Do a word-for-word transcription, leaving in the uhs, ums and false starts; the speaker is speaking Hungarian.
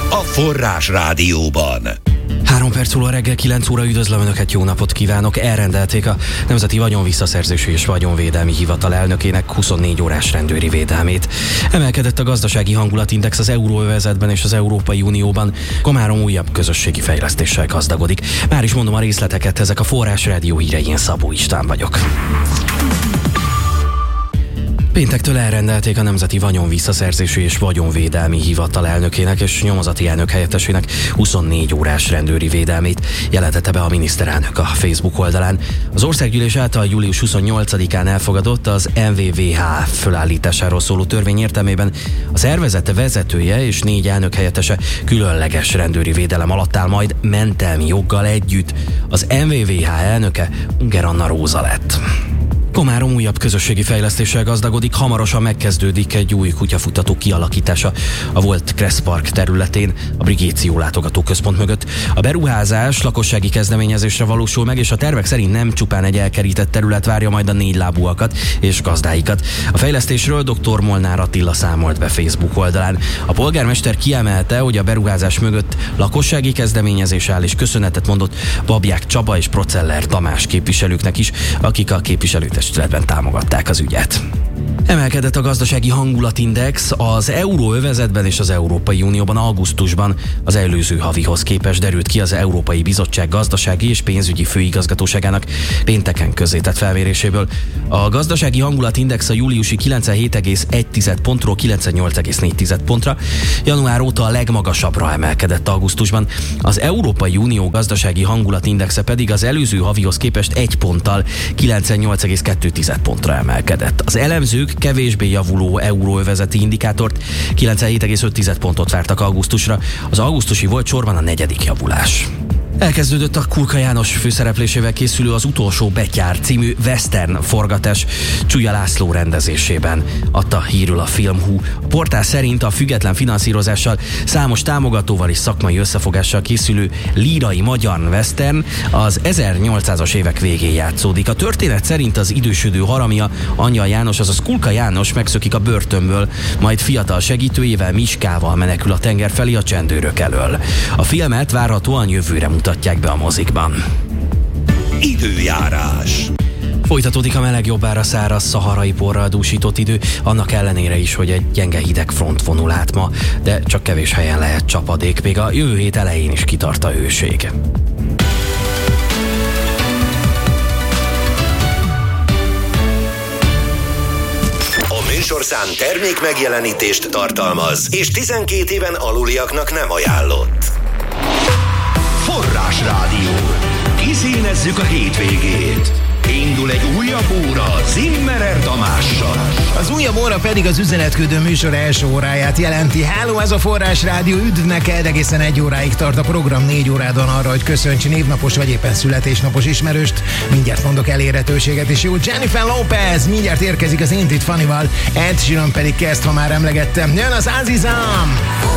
a Forrás Rádióban. Három perc múlva reggel kilenc óra, üdvözlöm Önöket, jó napot kívánok! Elrendelték a Nemzeti Vagyonvisszaszerzési és Vagyonvédelmi Hivatal elnökének huszonnégy órás rendőri védelmét. Emelkedett a gazdasági hangulatindex az euróövezetben és az Európai Unióban. Komárom újabb közösségi fejlesztéssel gazdagodik. Már is mondom a részleteket, ezek a Forrás Rádió hírei, én Szabó István vagyok. Péntektől elrendelték a Nemzeti Vagyonvisszaszerzési és Vagyonvédelmi Hivatal elnökének és nyomozati elnök helyettesének huszonnégy órás rendőri védelmét, jelentette be a miniszterelnök a Facebook oldalán. Az országgyűlés által július huszonnyolcadikán elfogadott az em vé vé há fölállításáról szóló törvény értelmében a szervezet vezetője és négy elnök helyettese különleges rendőri védelem alatt áll majd mentelmi joggal együtt. Az em vé vé há elnöke Unger Anna Róza lett. Komárom újabb közösségi fejlesztéssel gazdagodik, hamarosan megkezdődik egy új kutyafutató kialakítása a volt Kressz Park területén, a Brigéció látogatóközpont mögött. A beruházás lakossági kezdeményezésre valósul meg, és a tervek szerint nem csupán egy elkerített terület várja majd a négylábúakat és gazdáikat. A fejlesztésről dr. Molnár Attila számolt be Facebook oldalán. A polgármester kiemelte, hogy a beruházás mögött lakossági kezdeményezés áll, és köszönetet mondott Babják Csaba és Proceller Tamás képviselőknek is, akik a képviselőtestületben támogatták az ügyet. Emelkedett a gazdasági hangulatindex az euróövezetben és az Európai Unióban augusztusban. Az előző havihoz képest derült ki az Európai Bizottság gazdasági és pénzügyi főigazgatóságának pénteken közzétett felméréséből. A gazdasági hangulatindex a júliusi kilencvenhét egész egy pontról kilencvennyolc egész négy pontra, január óta a legmagasabbra emelkedett augusztusban. Az Európai Unió gazdasági hangulatindexe pedig az előző havihoz képest egy ponttal kilencvennyolc egész kettő pontra emelkedett. Az elemzők kevésbé javuló euróövezeti indikátort, kilencvenhét egész öt pontot vártak augusztusra. Az augusztusi volt sorban a negyedik javulás. Elkezdődött a Kulka János főszereplésével készülő Az utolsó betyár című western forgatás Csúlya László rendezésében, adta hírül a Filmhu. A portál szerint a független finanszírozással, számos támogatóval és szakmai összefogással készülő lírai magyar western az ezernyolcszázas évek végén játszódik. A történet szerint az idősödő haramja, Angyal János, azaz Kulka János megszökik a börtönből, majd fiatal segítőjével, Miskával menekül a tenger felé a csendőrök elől. A filmet várhatóan jövőre mutatják be a mozikban. Időjárás. Folytatódik a meleg jobbára száraz szaharai porral dúsított idő, annak ellenére is, hogy egy gyenge hideg front vonul át ma, de csak kevés helyen lehet csapadék, még a jövő hét elején is kitart a hőség. A műsorszám termék megjelenítést tartalmaz, és tizenkét éven aluliaknak nem ajánlott. Forrás Rádió. Kiszínezzük a hétvégét. Indul egy újabb óra Zimmerer Tamással. Az újabb óra pedig az üzenetküldő műsor első óráját jelenti. Hello, ez a Forrás Rádió, üdv neked, egészen egy óráig tart a program, négy órádon arra, hogy köszönts névnapos vagy éppen születésnapos ismerőst. Mindjárt mondok elérhetőséget is. Jó, Jennifer Lopez, mindjárt érkezik az Ain't It Funny-val, Ed Sheeran pedig kezd, ha már emlegettem. Jön az Azizam!